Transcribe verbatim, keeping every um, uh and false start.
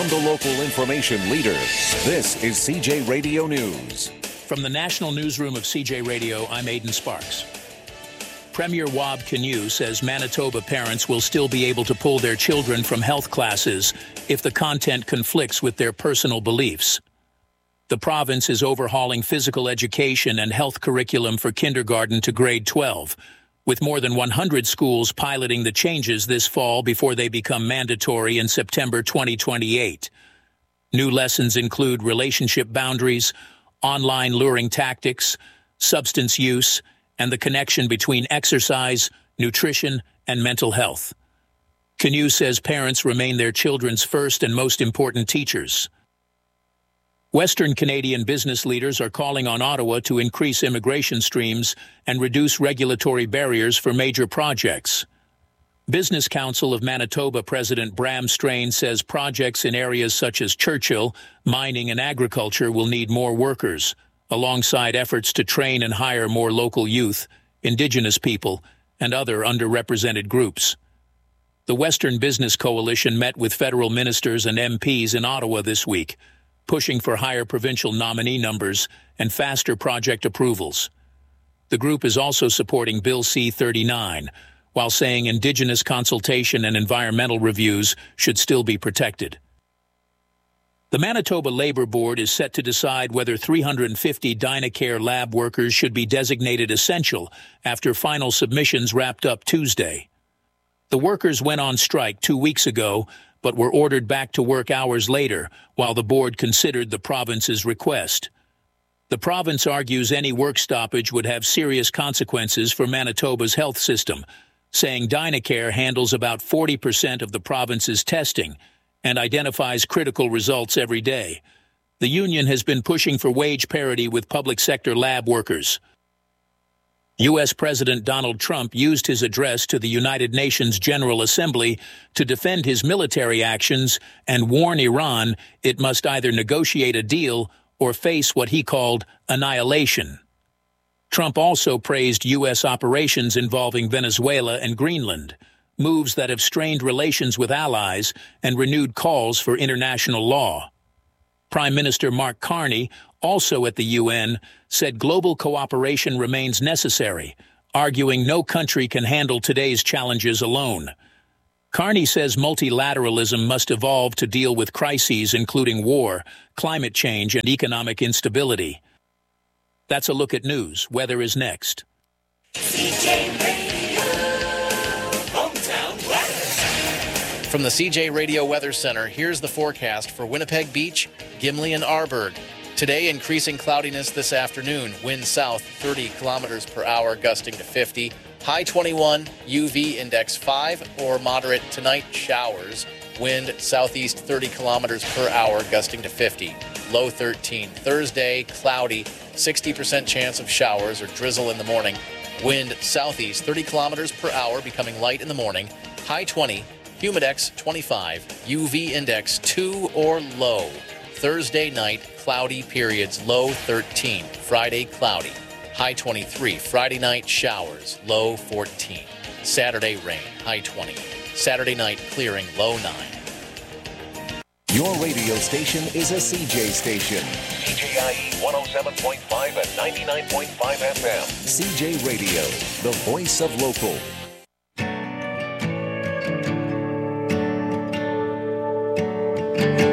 the local information leader. This is C J Radio News. From the National Newsroom of C J Radio, I'm Aidan Sparks. Premier Wab Kinew says Manitoba parents will still be able to pull their children from health classes if the content conflicts with their personal beliefs. The province is overhauling physical education and health curriculum for kindergarten to grade twelve, with more than one hundred schools piloting the changes this fall before they become mandatory in September twenty twenty-eight. New lessons include relationship boundaries, online luring tactics, substance use, and the connection between exercise, nutrition, and mental health. Kinew says parents remain their children's first and most important teachers. Western Canadian business leaders are calling on Ottawa to increase immigration streams and reduce regulatory barriers for major projects. Business Council of Manitoba President Bram Strain says projects in areas such as Churchill, mining, and agriculture will need more workers, alongside efforts to train and hire more local youth, Indigenous people, and other underrepresented groups. The Western Business Coalition met with federal ministers and M Ps in Ottawa this week, pushing for higher provincial nominee numbers and faster project approvals. The group is also supporting Bill C thirty-nine, while saying Indigenous consultation and environmental reviews should still be protected. The Manitoba Labour Board is set to decide whether three hundred fifty Dynacare lab workers should be designated essential after final submissions wrapped up Tuesday. The workers went on strike two weeks ago, but were ordered back to work hours later while the board considered the province's request. The province argues any work stoppage would have serious consequences for Manitoba's health system, saying Dynacare handles about forty percent of the province's testing and identifies critical results every day. The union has been pushing for wage parity with public sector lab workers. U S President Donald Trump used his address to the United Nations General Assembly to defend his military actions and warn Iran it must either negotiate a deal or face what he called annihilation. Trump also praised U S operations involving Venezuela and Greenland, moves that have strained relations with allies and renewed calls for international law. Prime Minister Mark Carney, also at the U N, said global cooperation remains necessary, arguing no country can handle today's challenges alone. Carney says multilateralism must evolve to deal with crises including war, climate change, and economic instability. That's a look at news. Weather is next. C J Radio, hometown weather. From the C J Radio Weather Center, here's the forecast for Winnipeg Beach, Gimli, and Arborg. Today, increasing cloudiness this afternoon. Wind south thirty kilometers per hour, gusting to fifty. High twenty-one, U V index five, or moderate tonight showers. Wind southeast thirty kilometers per hour, gusting to fifty. Low thirteen. Thursday, cloudy, sixty percent chance of showers or drizzle in the morning. Wind southeast thirty kilometers per hour, becoming light in the morning. High twenty, humidex twenty-five, U V index two or low. Thursday night, cloudy periods, low thirteen. Friday, cloudy, high twenty-three. Friday night, showers, low fourteen. Saturday, rain, high twenty. Saturday night, clearing, low nine. Your radio station is a C J station. C J I E one oh seven point five and ninety-nine point five F M. C J Radio, the voice of local. Thank you.